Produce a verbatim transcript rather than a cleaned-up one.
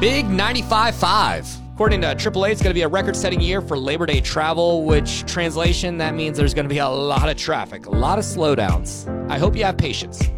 Big ninety-five point five. According to triple A, it's going to be a record-setting year for Labor Day travel, which translation, that means there's going to be a lot of traffic, a lot of slowdowns. I hope you have patience.